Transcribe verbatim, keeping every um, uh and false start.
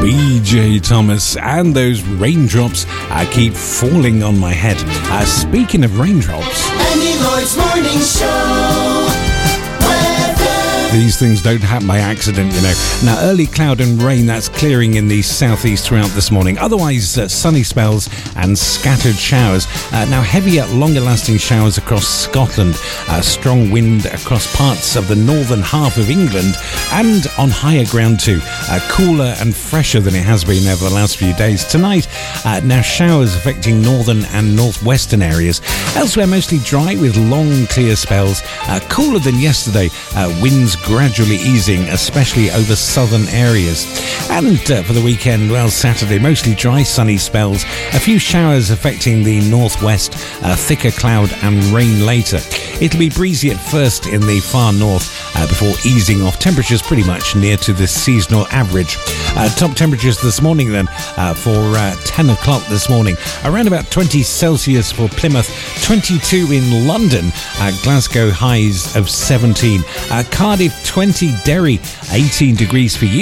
B J Thomas, and those raindrops uh, keep falling on my head. Uh, speaking of raindrops, Andy Lloyd's Morning Show. These things don't happen by accident, you know. Now, early cloud and rain, that's clearing in the southeast throughout this morning. Otherwise, uh, sunny spells and scattered showers. Uh, now, heavier, longer-lasting showers across Scotland. Uh, strong wind across parts of the northern half of England and on higher ground too. Uh, cooler and fresher than it has been over the last few days. Tonight, uh, now showers affecting northern and northwestern areas. Elsewhere, mostly dry with long, clear spells. Uh, cooler than yesterday. Uh, winds gradually easing, especially over southern areas. And uh, for the weekend, well, Saturday, mostly dry, sunny spells. A few showers affecting the northwest, uh, thicker cloud and rain later. It'll be breezy at first in the far north uh, before easing off. Temperatures pretty much near to the seasonal average. Uh, top temperatures this morning then uh, for uh, ten o'clock this morning. Around about twenty Celsius for Plymouth, twenty-two in London, uh, Glasgow highs of seventeen. Uh, Cardiff twenty, Derry eighteen degrees for you.